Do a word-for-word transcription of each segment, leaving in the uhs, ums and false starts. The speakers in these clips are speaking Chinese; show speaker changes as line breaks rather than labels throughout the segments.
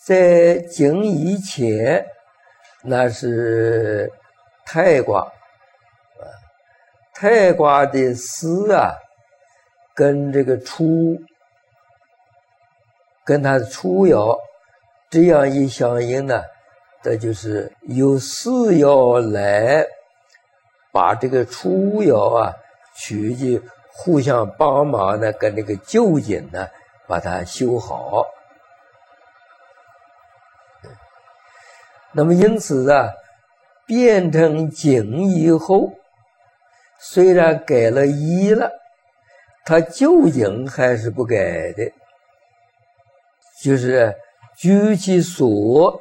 在经以前，那是太卦，太卦的司啊，跟这个初，跟它的初爻这样一相应呢，这就是由四爻来把这个初爻啊取去互相帮忙呢，跟这个旧景呢把它修好。那么因此啊，变成景以后，虽然改了一了，它旧景还是不改的，就是居其所，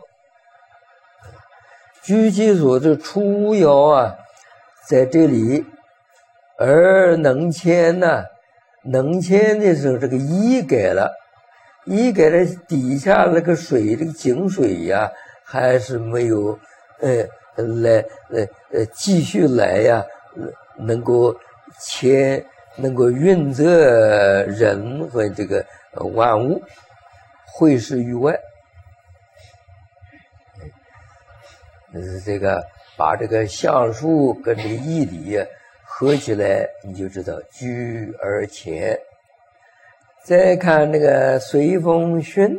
居其所的初爻啊，在这里，而能迁呢，能迁的时候，这个一改了，一改了，底下那个水，这个井水呀、啊，还是没有，呃，来，呃，呃，继续来呀、啊，能够迁，能够运这人和这个万物，会事于外。呃，这个把这个象数跟这个义理合起来，你就知道居而前。再看那个随风熏，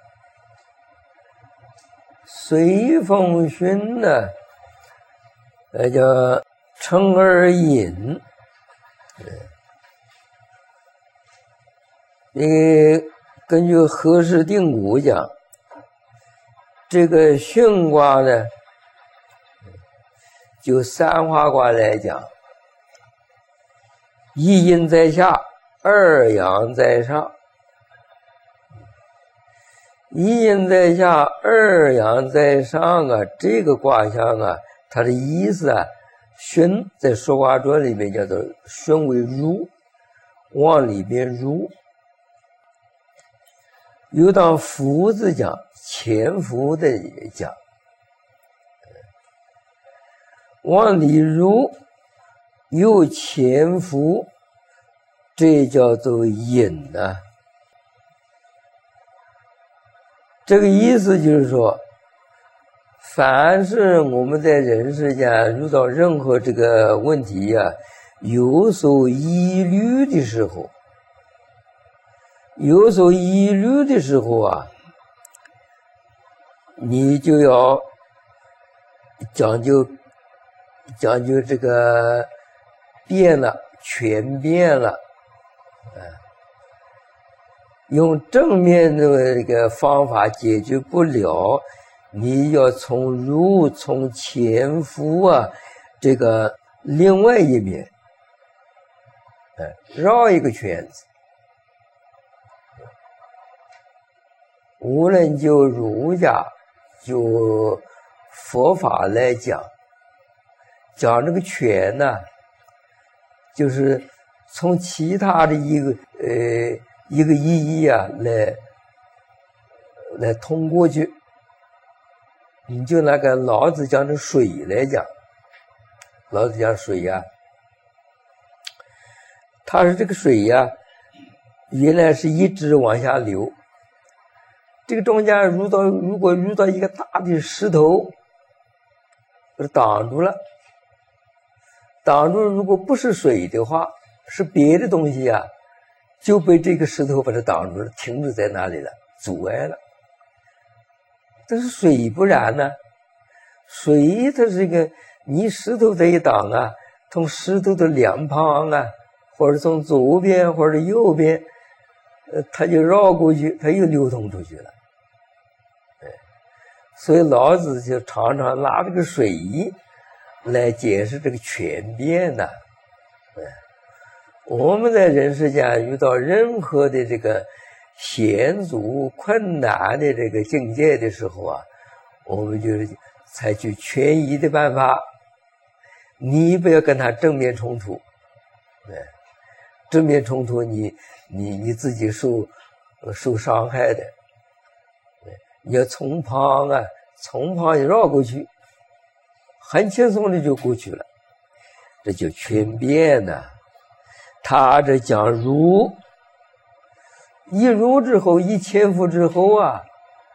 随风熏呢，呃，叫称而引。那个根据和氏定骨讲，这个巽卦呢，就三花卦来讲，一阴在下，二阳在上。一阴在下，二阳在上啊，这个卦象啊，它的意思啊，巽在说卦传里面叫做巽为入，往里边入。有当伏字讲，潜伏的讲，往里入又潜伏，这叫做引啊。这个意思就是说，凡是我们在人世间遇到任何这个问题啊，有所疑虑的时候，有所疑虑的时候啊，你就要讲究讲究这个变了，全变了，啊，用正面的这个方法解决不了，你要从入从潜伏啊，这个另外一面，啊，绕一个圈子。无论就儒家就佛法来讲，讲这个权呢、啊，就是从其他的一个呃一个意义啊来来通过去。你就那个老子讲的水来讲，老子讲水呀、啊，他说这个水呀、啊，原来是一直往下流。这个中间遇到如果遇到一个大的石头，挡住了，挡住如果不是水的话，是别的东西啊，就被这个石头把它挡住了，停止在那里了，阻碍了。但是水不然呢，水它是一个你石头这一挡啊，从石头的两旁啊，或者从左边或者右边，呃，它就绕过去，它又流通出去了。所以老子就常常拿这个水来解释这个权变呢、啊。我们在人世间遇到任何的这个险阻困难的这个境界的时候啊，我们就是采取权宜的办法，你不要跟他正面冲突，正面冲突你你你自己受受伤害的。你要从旁啊，从旁一绕过去，很轻松的就过去了，这就权变呢、啊。他这讲入，一入之后，一潜伏之后啊，